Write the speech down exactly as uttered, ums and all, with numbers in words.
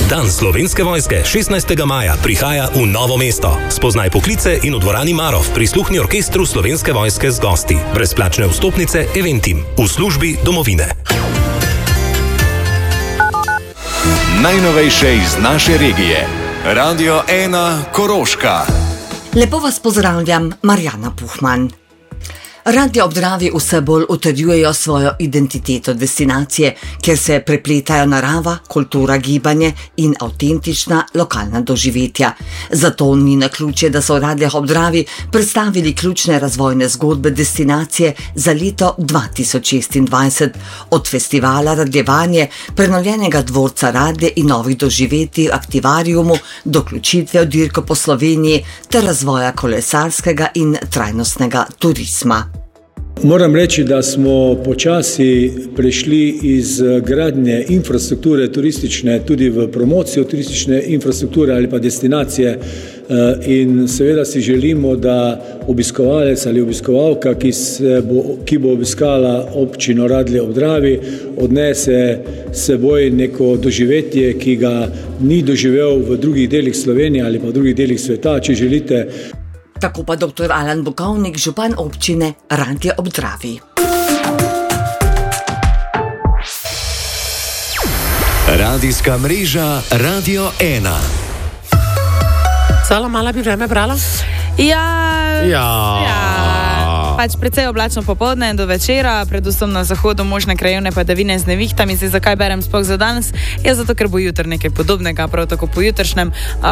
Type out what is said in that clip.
Dan Slovenske vojske šestnajstega maja prihaja v Novo mesto. Spoznaj poklice in v dvorani Marof prisluhni orkestru Slovenske vojske z gosti. Brezplačne vstopnice Eventim v službi domovine. Najnovejše iz naše regije. Radio ena Koroška. Lepo vas pozdravljam, Marjana Puhman. Radija ob Dravi vse bolj utrjujejo svojo identiteto destinacije, kjer se prepletajo narava, kultura, gibanje in avtentična lokalna doživetja. Zato ni naključje, da so v Radijah ob Dravi predstavili ključne razvojne zgodbe destinacije za leto dva tisoč šestindvajset, od festivala Radijevanje, prenovljenega dvorca radije in novih doživetij v aktivariumu do vključitve v dirko po Sloveniji ter razvoja kolesarskega in trajnostnega turizma. Moram reči, da smo počasi prešli iz gradnje infrastrukture turistične tudi v promocijo turistične infrastrukture ali pa destinacije in seveda si želimo, da obiskovalec ali obiskovalka, ki, se bo, ki bo obiskala občino Radlje ob Dravi, odnese s seboj neko doživetje, ki ga ni doživel v drugih delih Slovenije ali pa v drugih delih sveta, če želite. Tako pa doktor Alan Bukovnik, župan občine Radje ob Dravi. Radijska mreža Radio ena. Sala, mala bi vreme brala? Ja, Ja. ja. Pač precej oblačno popoldne do večera, predvsem na zahodu možne krajevne padavine z nevihtami. Zdaj, zakaj berem sploh za danes? Ja, zato, ker bo jutr nekaj podobnega, prav tako po jutršnjem.